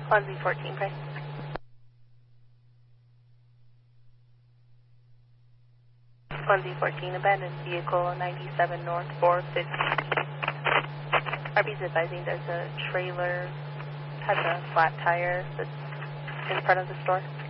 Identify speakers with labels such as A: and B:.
A: On Z14, Pray. On Z14, abandoned vehicle 97 North 450. RB's advising there's a trailer, has a flat tire that's in front of the store.